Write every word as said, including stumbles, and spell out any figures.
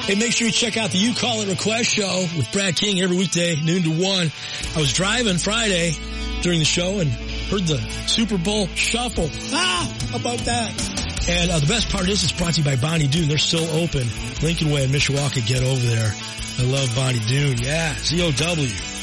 Hey, make sure you check out the You Call It Request show with Brad King every weekday, noon to one. I was driving Friday during the show and heard the Super Bowl shuffle. Ah, how about that? And uh, the best part is it's brought to you by Bonnie Doon. They're still open. Lincoln Way in Mishawaka. Get over there. I love Bonnie Doon. Yeah, Z O W.